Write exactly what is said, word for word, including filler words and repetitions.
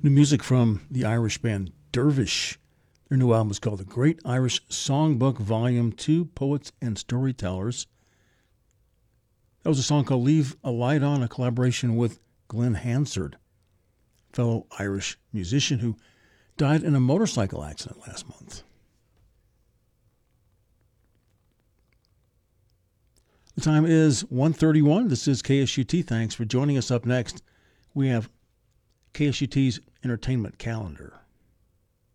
New music from the Irish band Dervish. Their new album is called The Great Irish Songbook Volume two, Poets and Storytellers. That was a song called Leave a Light On, a collaboration with Glenn Hansard, fellow Irish musician who died in a motorcycle accident last month. The time is one thirty-one. This is K S U T. Thanks for joining us. Up next, we have K S U T's entertainment calendar.